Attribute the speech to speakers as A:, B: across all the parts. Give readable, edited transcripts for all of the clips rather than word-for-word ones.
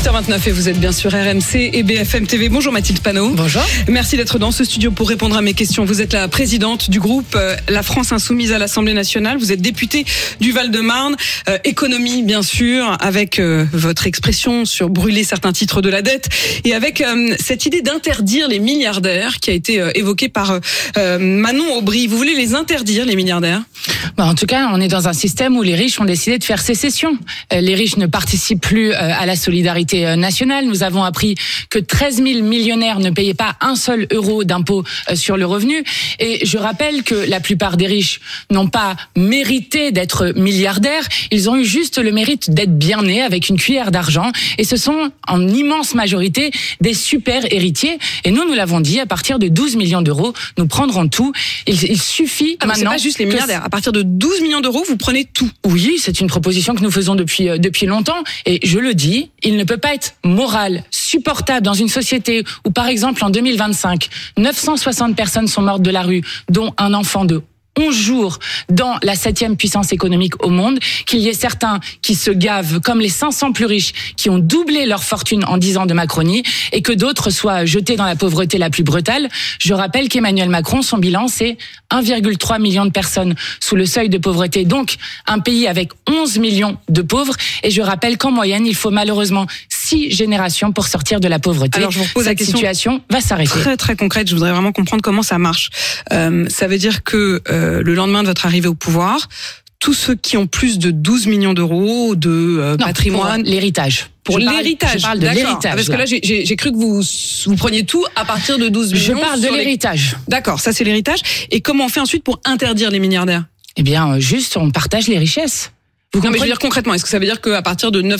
A: 8h29 et vous êtes bien sur RMC et BFM TV. Bonjour Mathilde Panot.
B: Bonjour.
A: Merci d'être dans ce studio pour répondre à mes questions. Vous êtes la présidente du groupe La France Insoumise à l'Assemblée nationale. Vous êtes députée du Val-de-Marne. Économie, bien sûr, avec votre expression sur brûler certains titres de la dette et avec cette idée d'interdire les milliardaires qui a été évoquée par Manon Aubry. Vous voulez les interdire, les milliardaires ?
B: En tout cas, on est dans un système où les riches ont décidé de faire sécession. Les riches ne participent plus à la solidarité nationale. Nous avons appris que 13 000 millionnaires ne payaient pas un seul euro d'impôt sur le revenu. Et je rappelle que la plupart des riches n'ont pas mérité d'être milliardaires. Ils ont eu juste le mérite d'être bien nés avec une cuillère d'argent. Et ce sont en immense majorité des super héritiers. Et nous l'avons dit, à partir de 12 millions d'euros, nous prendrons tout. Il suffit maintenant...
A: C'est pas juste les milliardaires. À partir de 12 millions d'euros, vous prenez tout.
B: Oui, c'est une proposition que nous faisons depuis longtemps. Et je le dis, il ne peut pas être moral, supportable dans une société où, par exemple, en 2025, 960 personnes sont mortes de la rue, dont un enfant de 11 jours dans la 7e puissance économique au monde, qu'il y ait certains qui se gavent comme les 500 plus riches qui ont doublé leur fortune en 10 ans de Macronie et que d'autres soient jetés dans la pauvreté la plus brutale. Je rappelle qu'Emmanuel Macron, son bilan, c'est 1,3 million de personnes sous le seuil de pauvreté, donc un pays avec 11 millions de pauvres. Et je rappelle qu'en moyenne, il faut malheureusement 6 générations pour sortir de la pauvreté.
A: Alors, je vous repose la question
B: situation va s'arrêter.
A: Très très concrète, je voudrais vraiment comprendre comment ça marche. Ça veut dire que le lendemain de votre arrivée au pouvoir, tous ceux qui ont plus de 12 millions d'euros de patrimoine...
B: Pour l'héritage.
A: Je parle de l'héritage. Parce que là, j'ai cru que vous preniez tout à partir de 12 millions.
B: Je parle de l'héritage.
A: D'accord, ça c'est l'héritage. Et comment on fait ensuite pour interdire les milliardaires ?
B: Eh bien, juste, on partage les richesses.
A: Non, mais je veux dire concrètement, est-ce que ça veut dire qu'à partir de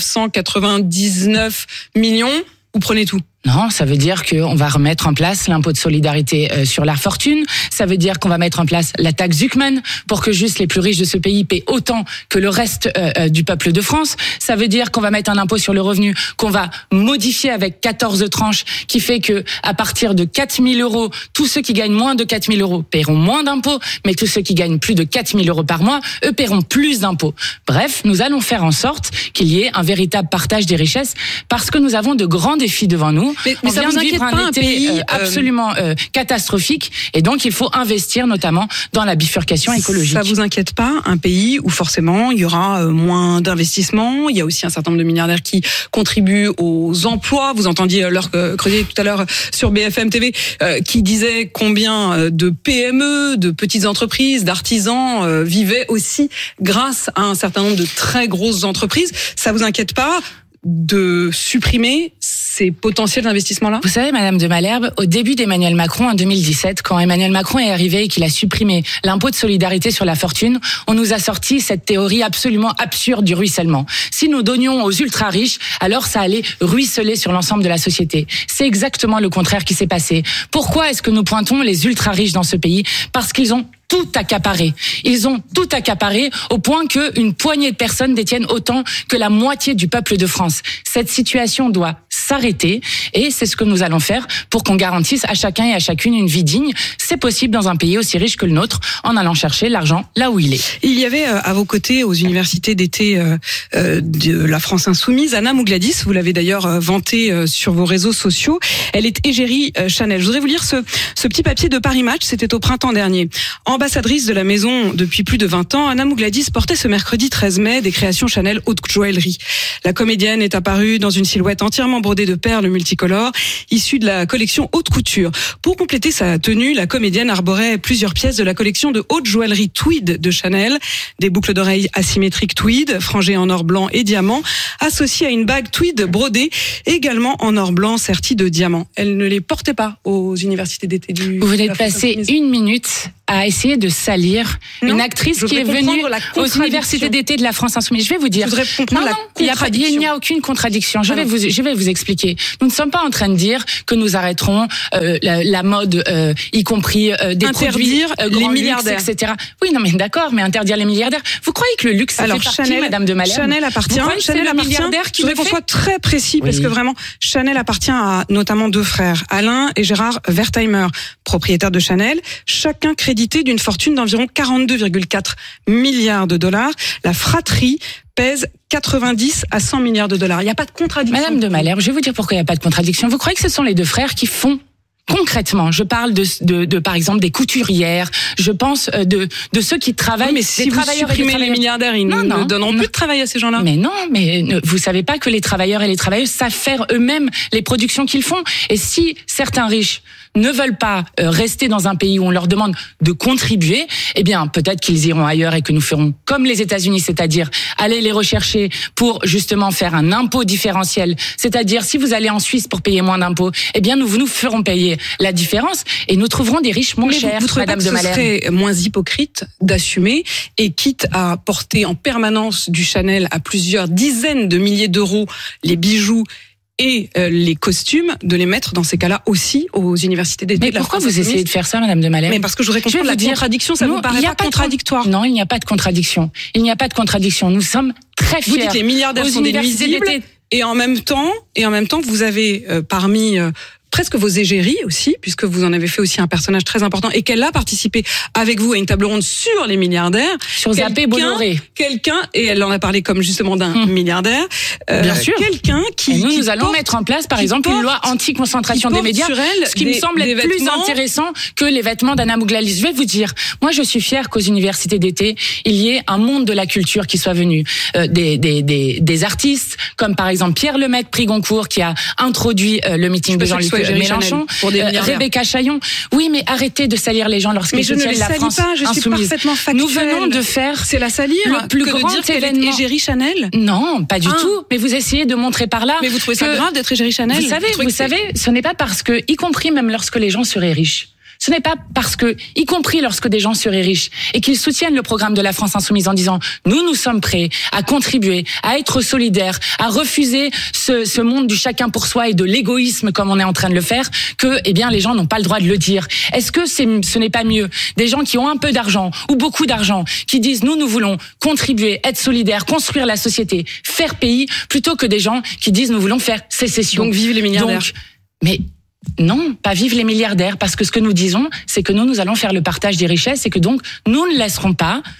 A: 999 millions, vous prenez tout ?
B: Non, ça veut dire qu'on va remettre en place l'impôt de solidarité sur la fortune. Ça veut dire qu'on va mettre en place la taxe Zuckman pour que juste les plus riches de ce pays paient autant que le reste du peuple de France. Ça veut dire qu'on va mettre un impôt sur le revenu qu'on va modifier avec 14 tranches qui fait que à partir de 4 000 euros, tous ceux qui gagnent moins de 4 000 euros paieront moins d'impôts, mais tous ceux qui gagnent plus de 4 000 euros par mois, eux paieront plus d'impôts. Bref, nous allons faire en sorte qu'il y ait un véritable partage des richesses parce que nous avons de grands défis devant nous.
A: Mais ça vous inquiète pas un pays
B: absolument catastrophique et donc il faut investir notamment dans la bifurcation écologique.
A: Ça vous inquiète pas un pays où forcément il y aura moins d'investissements, il y a aussi un certain nombre de milliardaires qui contribuent aux emplois. Vous entendiez Laure Creuset tout à l'heure sur BFM TV qui disait combien de PME, de petites entreprises, d'artisans vivaient aussi grâce à un certain nombre de très grosses entreprises. Ça vous inquiète pas de supprimer ces potentiels investissements-là ?
B: Vous savez, Madame de Malherbe, au début d'Emmanuel Macron en 2017, quand Emmanuel Macron est arrivé et qu'il a supprimé l'impôt de solidarité sur la fortune, on nous a sorti cette théorie absolument absurde du ruissellement. Si nous donnions aux ultra-riches, alors ça allait ruisseler sur l'ensemble de la société. C'est exactement le contraire qui s'est passé. Pourquoi est-ce que nous pointons les ultra-riches dans ce pays ? Parce qu'ils ont tout accaparé. Ils ont tout accaparé au point qu'une poignée de personnes détiennent autant que la moitié du peuple de France. Cette situation doit s'arrêter et c'est ce que nous allons faire pour qu'on garantisse à chacun et à chacune une vie digne. C'est possible dans un pays aussi riche que le nôtre en allant chercher l'argent là où il est.
A: Il y avait à vos côtés aux universités d'été de la France Insoumise, Anna Mougladis, vous l'avez d'ailleurs vantée sur vos réseaux sociaux. Elle est égérie Chanel. Je voudrais vous lire ce petit papier de Paris Match, c'était au printemps dernier. Ambassadrice de la maison depuis plus de 20 ans, Anna Mougladis portait ce mercredi 13 mai des créations Chanel haute joaillerie. La comédienne est apparue dans une silhouette entièrement brodée de perles multicolores, issue de la collection haute couture. Pour compléter sa tenue, la comédienne arborait plusieurs pièces de la collection de haute joaillerie tweed de Chanel, des boucles d'oreilles asymétriques tweed, frangées en or blanc et diamant, associées à une bague tweed brodée, également en or blanc sertie de diamants. Elle ne les portait pas aux universités d'été du...
B: Vous venez de passer une minute à essayer de salir une actrice qui est venue aux universités d'été de la France Insoumise. Je vais vous dire.
A: Je voudrais comprendre la contradiction.
B: Il n'y a aucune contradiction. Je vais vous expliquer. Nous ne sommes pas en train de dire que nous arrêterons la mode, y compris des
A: interdire
B: produits
A: les milliardaires,
B: luxe, etc. Oui, non, mais d'accord, mais interdire les milliardaires. Vous croyez que le luxe, ça fait partie, Madame de Malherbe ?
A: Chanel appartient. Chanel appartient. Je voudrais qu'on soit très précis parce que vraiment, Chanel appartient à notamment deux frères, Alain et Gérard Wertheimer, propriétaires de Chanel, chacun crédité d'une fortune d'environ 42,4 milliards de dollars. La fratrie pèse 90 à 100 milliards de dollars. Il n'y a pas de contradiction.
B: Madame de Malherbe, je vais vous dire pourquoi il n'y a pas de contradiction. Vous croyez que ce sont les deux frères qui font concrètement? Je parle de par exemple des couturières, je pense de ceux qui travaillent.
A: Oui, mais si vous supprimez les milliardaires, ils ne donneront plus de travail à ces gens-là.
B: Mais non, mais vous savez pas que les travailleurs et les travailleuses savent faire eux-mêmes les productions qu'ils font. Et si certains riches ne veulent pas rester dans un pays où on leur demande de contribuer, eh bien peut-être qu'ils iront ailleurs et que nous ferons comme les États-Unis, c'est-à-dire aller les rechercher pour justement faire un impôt différentiel. C'est-à-dire si vous allez en Suisse pour payer moins d'impôts, eh bien nous ferons payer la différence et nous trouverons des riches moins chers.
A: Vous trouvez pas que ce serait moins hypocrite d'assumer et quitte à porter en permanence du Chanel à plusieurs dizaines de milliers d'euros les bijoux et les costumes, de les mettre dans ces cas-là aussi aux universités d'été.
B: Mais pourquoi vous essayez de faire ça, Madame de Malherbe?
A: Mais parce que je voudrais comprendre la contradiction, ça vous paraît pas contradictoire?
B: Non, il n'y a pas de contradiction. Il n'y a pas de contradiction. Nous sommes très fiers.
A: Vous dites les milliardaires sont des nuisibles et en même temps, vous avez parmi presque vos égéries aussi, puisque vous en avez fait aussi un personnage très important et qu'elle a participé avec vous à une table ronde sur les milliardaires.
B: Sur Zappé Bolloré.
A: Et elle en a parlé comme justement d'un milliardaire.
B: Bien sûr.
A: Quelqu'un qui.
B: Et nous allons mettre en place, par exemple, une loi anti-concentration des médias, ce qui me semble être plus intéressant que les vêtements d'Anna Mouglalis. Je vais vous dire, moi je suis fière qu'aux universités d'été, il y ait un monde de la culture qui soit venu. Des artistes, comme par exemple Pierre Lemaitre, prix Goncourt, qui a introduit le meeting de Jean-Luc Mélenchon, Rebecca Chaillon. Oui, mais arrêtez de salir les gens lorsqu'ils soutiennent la France insoumise. Nous venons de faire.
A: C'est la salir.
B: Le plus grand événement.
A: Égérie Chanel.
B: Non, pas du tout. Mais vous essayez de montrer par là.
A: Mais vous trouvez ça grave d'être égérie Chanel?
B: Vous savez, ce n'est pas parce que, y compris même lorsque les gens seraient riches. Ce n'est pas parce que, y compris lorsque des gens seraient riches et qu'ils soutiennent le programme de la France insoumise en disant nous sommes prêts à contribuer, à être solidaires, à refuser ce monde du chacun pour soi et de l'égoïsme comme on est en train de le faire, que les gens n'ont pas le droit de le dire. Est-ce que ce n'est pas mieux des gens qui ont un peu d'argent ou beaucoup d'argent qui disent nous voulons contribuer, être solidaires, construire la société, faire pays, plutôt que des gens qui disent nous voulons faire sécession.
A: Donc vive les milliardaires.
B: Non, pas vive les milliardaires, parce que ce que nous disons, c'est que nous allons faire le partage des richesses et que donc nous ne laisserons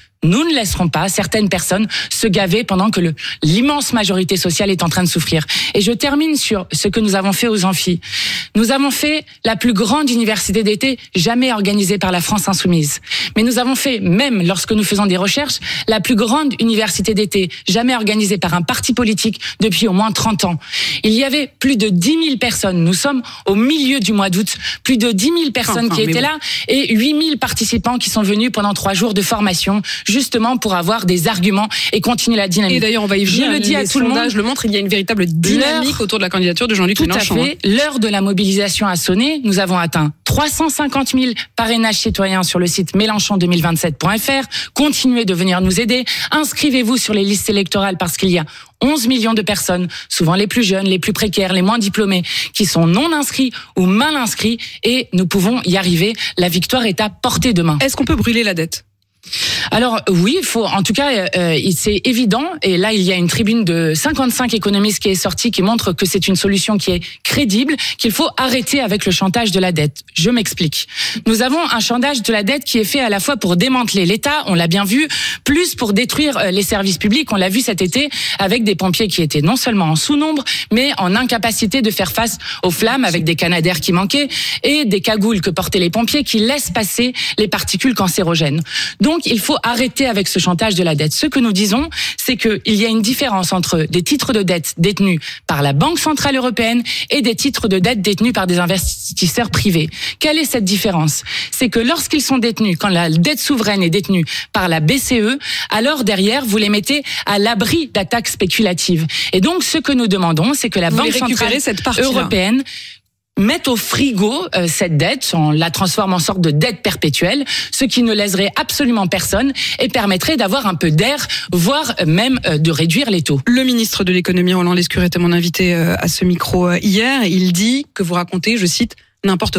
B: pas certaines personnes se gaver pendant que l'immense majorité sociale est en train de souffrir. Et je termine sur ce que nous avons fait aux amphis. Nous avons fait la plus grande université d'été jamais organisée par la France insoumise. Mais nous avons fait, même lorsque nous faisons des recherches, la plus grande université d'été jamais organisée par un parti politique depuis au moins 30 ans. Il y avait plus de 10 000 personnes. Nous sommes au milieu du mois d'août. Plus de 10 000 personnes qui étaient là et 8 000 participants qui sont venus pendant 3 jours de formation, justement pour avoir des arguments et continuer la dynamique.
A: Et d'ailleurs, on va y venir.
B: Je le dis à tout le monde.
A: Le montre, il y a une véritable dynamique autour de la candidature de Jean-Luc Mélenchon.
B: Tout à fait. L'heure de la mobilisation a sonné. Nous avons atteint 350 000 parrainages citoyens sur le site mélenchon2027.fr. Continuez de venir nous aider. Inscrivez-vous sur les listes électorales parce qu'il y a 11 millions de personnes, souvent les plus jeunes, les plus précaires, les moins diplômés, qui sont non inscrits ou mal inscrits et nous pouvons y arriver. La victoire est à portée de main.
A: Est-ce qu'on peut brûler la dette ?
B: Alors oui, il faut. En tout cas, c'est évident. Et là, il y a une tribune de 55 économistes qui est sortie, qui montre que c'est une solution qui est crédible, qu'il faut arrêter avec le chantage de la dette. Je m'explique. Nous avons un chantage de la dette qui est fait à la fois pour démanteler l'État, on l'a bien vu, plus pour détruire les services publics. On l'a vu cet été avec des pompiers qui étaient non seulement en sous-nombre, mais en incapacité de faire face aux flammes, avec des canadaires qui manquaient et des cagoules que portaient les pompiers qui laissent passer les particules cancérogènes. Donc, il faut arrêter avec ce chantage de la dette. Ce que nous disons, c'est qu'il y a une différence entre des titres de dette détenus par la Banque Centrale Européenne et des titres de dette détenus par des investisseurs privés. Quelle est cette différence ? C'est que lorsqu'ils sont détenus, quand la dette souveraine est détenue par la BCE, alors derrière, vous les mettez à l'abri d'attaques spéculatives. Et donc, ce que nous demandons, c'est que la Banque Centrale Européenne mettent au frigo cette dette, on la transforme en sorte de dette perpétuelle, ce qui ne léserait absolument personne et permettrait d'avoir un peu d'air, voire même de réduire les taux.
A: Le ministre de l'économie, Roland Lescure, était mon invité à ce micro hier. Il dit que vous racontez, je cite, n'importe quoi.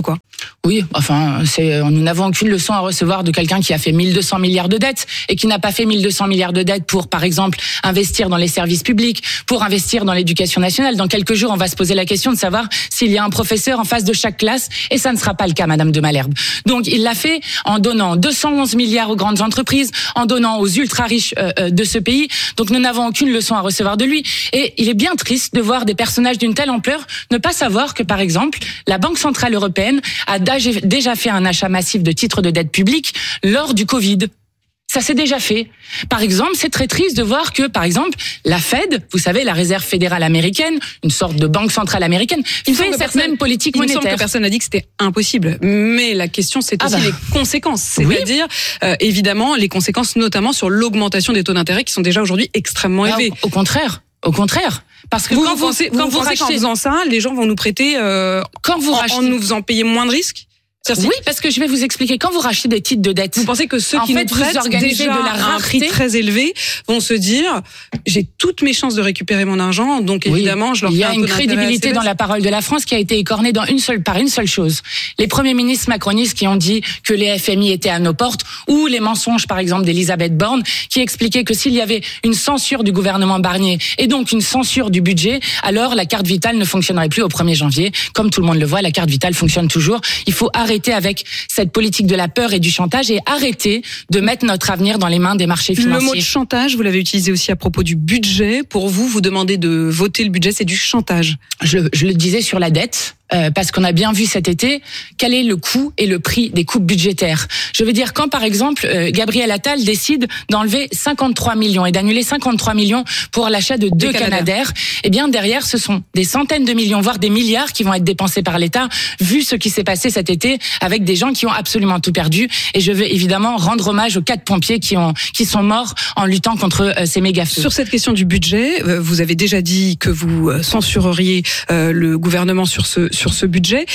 B: Oui, enfin, nous n'avons aucune leçon à recevoir de quelqu'un qui a fait 1200 milliards de dettes et qui n'a pas fait 1200 milliards de dettes pour, par exemple, investir dans les services publics, pour investir dans l'éducation nationale. Dans quelques jours, on va se poser la question de savoir s'il y a un professeur en face de chaque classe, et ça ne sera pas le cas, Madame de Malherbe. Donc, il l'a fait en donnant 211 milliards aux grandes entreprises, en donnant aux ultra-riches de ce pays. Donc, nous n'avons aucune leçon à recevoir de lui. Et il est bien triste de voir des personnages d'une telle ampleur ne pas savoir que, par exemple, la Banque Centrale Européenne a déjà fait un achat massif de titres de dette publique lors du Covid. Ça s'est déjà fait. Par exemple, c'est très triste de voir que, par exemple, la Fed, vous savez, la Réserve fédérale américaine, une sorte de banque centrale américaine, fait cette même politique monétaire.
A: Il me semble que personne n'a dit que c'était impossible. Mais la question, c'est aussi les conséquences. C'est-à-dire, évidemment, les conséquences notamment sur l'augmentation des taux d'intérêt qui sont déjà aujourd'hui extrêmement élevés.
B: Au contraire. Parce que quand vous rachetez,
A: qu'en faisant ça, les gens vont nous prêter en nous faisant payer moins de risques.
B: Oui, parce que je vais vous expliquer. Quand vous rachetez des titres de dette,
A: vous pensez que ceux qui nous prêtent déjà à un prix très élevé vont se dire j'ai toutes mes chances de récupérer mon argent, donc évidemment je leur fais un taux d'intérêt.
B: Il y a une crédibilité dans la parole de la France qui a été écornée par une seule chose. Les premiers ministres macronistes qui ont dit que les FMI étaient à nos portes, ou les mensonges par exemple d'Elisabeth Borne qui expliquait que s'il y avait une censure du gouvernement Barnier et donc une censure du budget, alors la carte vitale ne fonctionnerait plus au 1er janvier. Comme tout le monde le voit, la carte vitale fonctionne toujours. Il faut arrêter avec cette politique de la peur et du chantage et arrêter de mettre notre avenir dans les mains des marchés financiers.
A: Le mot de chantage, vous l'avez utilisé aussi à propos du budget. Pour vous demandez de voter le budget, c'est du chantage.
B: Je le disais sur la dette. Parce qu'on a bien vu cet été quel est le coût et le prix des coupes budgétaires. Je veux dire, quand par exemple Gabriel Attal décide d'enlever 53 millions et d'annuler 53 millions pour l'achat de 2 Canadair, eh bien derrière ce sont des centaines de millions, voire des milliards qui vont être dépensés par l'État, vu ce qui s'est passé cet été avec des gens qui ont absolument tout perdu. Et je veux évidemment rendre hommage aux 4 pompiers qui sont morts en luttant contre ces méga-feux.
A: Sur cette question du budget, vous avez déjà dit que vous censureriez le gouvernement sur ce budget.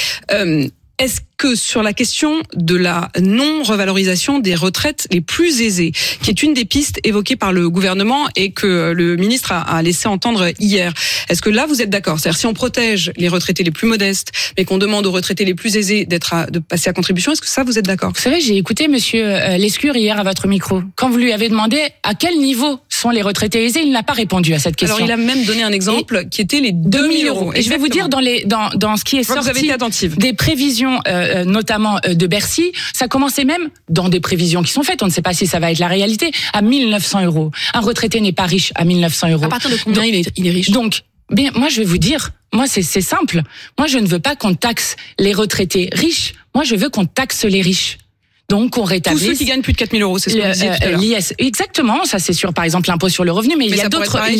A: Est-ce que sur la question de la non-revalorisation des retraites les plus aisées, qui est une des pistes évoquées par le gouvernement et que le ministre a laissé entendre hier, est-ce que là vous êtes d'accord? C'est-à-dire si on protège les retraités les plus modestes, mais qu'on demande aux retraités les plus aisés de passer à contribution, est-ce que ça vous êtes d'accord?
B: Vous savez, j'ai écouté Monsieur Lescure hier à votre micro. Quand vous lui avez demandé à quel niveau sont les retraités aisés, il n'a pas répondu à cette question.
A: Alors il a même donné un exemple qui était les 2000 euros.
B: Et je vais vous dire dans ce qui est sorti des prévisions notamment de Bercy, ça commençait même dans des prévisions qui sont faites, on ne sait pas si ça va être la réalité, à 1900 euros. Un retraité n'est pas riche à 1900 euros.
A: À partir de combien il est riche?
B: Donc, bien, moi je vais vous dire, c'est simple. Moi je ne veux pas qu'on taxe les retraités riches, moi je veux qu'on taxe les riches. Donc, on rétablisse.
A: Tous ceux qui gagnent plus de 4 000 euros, c'est ce qu'on disait tout à l'heure.
B: Exactement, ça c'est sûr. Par exemple, l'impôt sur le revenu, mais il y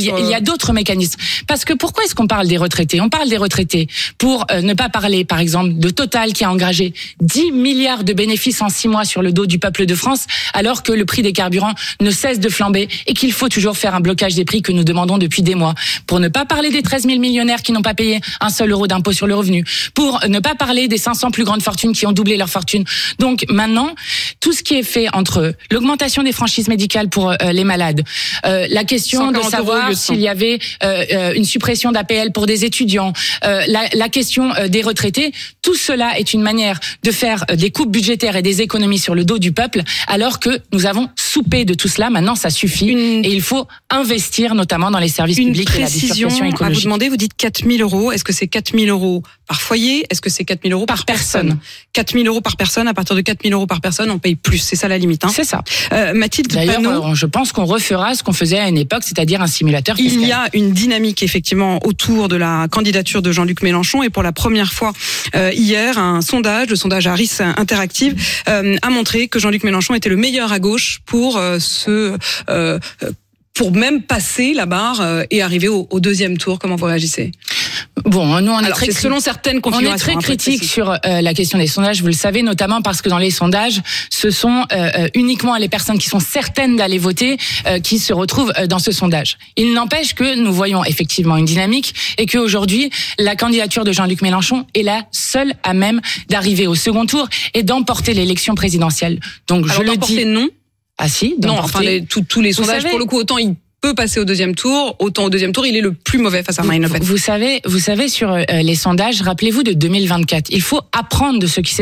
B: a d'autres mécanismes. Parce que pourquoi est-ce qu'on parle des retraités? On parle des retraités pour ne pas parler, par exemple, de Total qui a engagé 10 milliards de bénéfices en 6 mois sur le dos du peuple de France, alors que le prix des carburants ne cesse de flamber et qu'il faut toujours faire un blocage des prix que nous demandons depuis des mois. Pour ne pas parler des 13 000 millionnaires qui n'ont pas payé un seul euro d'impôt sur le revenu. Pour ne pas parler des 500 plus grandes fortunes qui ont doublé leur fortune. Donc maintenant, tout ce qui est fait entre l'augmentation des franchises médicales pour les malades, la question de savoir s'il y avait une suppression d'APL pour des étudiants, la question des retraités, tout cela est une manière de faire des coupes budgétaires et des économies sur le dos du peuple, alors que nous avons soupé de tout cela. Maintenant, ça suffit et il faut investir notamment dans les services publics et la bifurcation écologique.
A: À vous demander, vous dites 4 000 euros. Est-ce que c'est 4 000 euros par foyer? Est-ce que c'est 4 000 euros par personne? 4 000 euros par personne. À partir de 4 000 euros par personne, on paye plus. C'est ça la limite.
B: C'est ça.
A: Mathilde Panot,
B: je pense qu'on refera ce qu'on faisait à une époque, c'est-à-dire un simulateur fiscal.
A: Il y a une dynamique effectivement autour de la candidature de Jean-Luc Mélenchon et pour la première fois hier, le sondage Harris Interactive a montré que Jean-Luc Mélenchon était le meilleur à gauche pour pour même passer la barre et arriver au deuxième tour. Comment vous réagissez?
B: Bon, nous on est très
A: selon certaines configurations.
B: On est très critique sur la question des sondages, vous le savez, notamment parce que dans les sondages, ce sont uniquement les personnes qui sont certaines d'aller voter qui se retrouvent dans ce sondage. Il n'empêche que nous voyons effectivement une dynamique et qu'aujourd'hui, la candidature de Jean-Luc Mélenchon est la seule à même d'arriver au second tour et d'emporter l'élection présidentielle. Donc
A: alors, je le dis non.
B: Ah si,
A: non, enfin tous les sondages, pour le coup, autant il peut passer au deuxième tour, autant au deuxième tour, il est le plus mauvais face à Marine Le Pen.
B: Vous savez, sur les sondages, rappelez-vous de 2024. Il faut apprendre de ce qui s'est